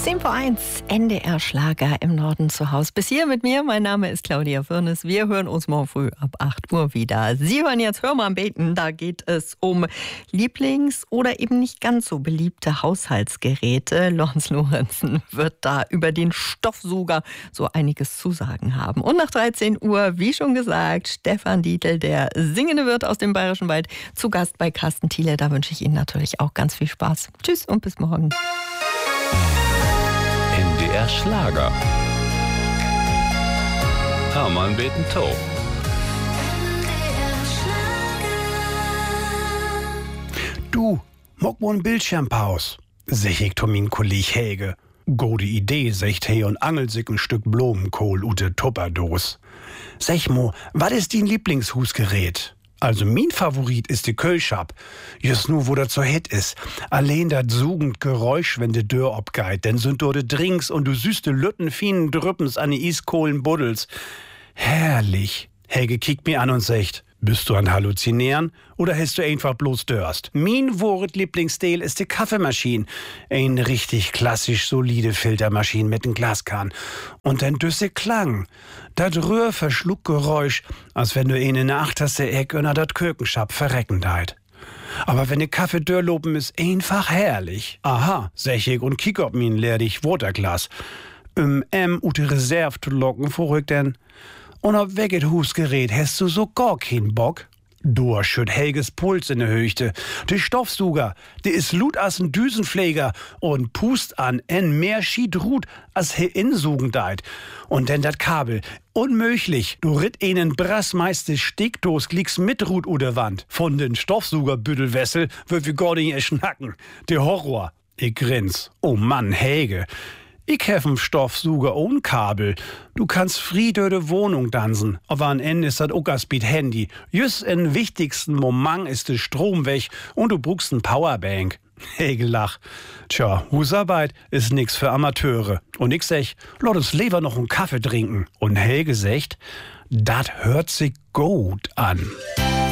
10:01 NDR Schlager im Norden zu Hause. Bis hier mit mir, mein Name ist Claudia Firnes. Wir hören uns morgen früh ab 8 Uhr wieder. Sie hören jetzt Hör mal am Beten. Da geht es um Lieblings- oder eben nicht ganz so beliebte Haushaltsgeräte. Lorenz Lorenzen wird da über den Stoffsuger so einiges zu sagen haben. Und nach 13 Uhr, wie schon gesagt, Stefan Dietl, der singende Wirt aus dem Bayerischen Wald, zu Gast bei Carsten Thiele. Da wünsche ich Ihnen natürlich auch ganz viel Spaß. Tschüss und bis morgen. NDR Schlager. Hör mal am Beten to. Du, mock mo n Bildschirmpaus, sech ich to min Kolleg Häge. Gode Idee, secht he und angelt sich ein Stück Blumenkohl ute Tupperdos. Sech mo, wat ist din Lieblingshusgerät? Also mein Favorit ist die Kölschab. Just nu, wo das so hett is. Allein dat sugend Geräusch, wenn de Dörr obgeit. Denn sind dort Drinks und du süßte Lütten fienen Drüppens an die Iskohlen buddels. Herrlich. Helge kickt mir an und sagt, bist du an Halluzinieren oder hast du einfach bloß Dörst? Mein Wort Lieblingsstil ist die Kaffeemaschine. Ein richtig klassisch solide Filtermaschine mit nem Glaskan. Und ein düsse Klang. Dat Rührverschluckgeräusch, als wenn du in der achterste Eck unter dat Kökenschab verrecken deit. Aber wenn de Kaffee dörrlopen ist einfach herrlich. Aha, sech ich und kick ob min leerdig Waterglas. Ute Reserve zu locken, vorrück denn. Und ob weget Husgerät hast du so gar keinen Bock? Du schütt Helges Puls in der Höchte. De Stoffsuger, de is lut as n Düsenpfleger und pust an en mehr Schiedrut as he insugen deit. Und denn dat Kabel, unmöglich, du ritt einen brassmeiste Steckdos glieks mit Rut oder Wand. Von den Stoffsugerbüttelwessel wird wir gar nicht schnacken. Der Horror. Ich grins. Oh Mann, Helge. Ich hef n Stoffsuger ohne Kabel. Du kannst frie durch de Wohnung dansen. Aber am Ende ist dat Uckerspeed Handy. Just in wichtigsten Moment ist de Strom weg und du brauchst n Powerbank. Helge lach. Tja, Husarbeit ist nix für Amateure. Und ich sech, lass uns lieber noch n Kaffee trinken. Und Helge sagt, dat hört sich gut an.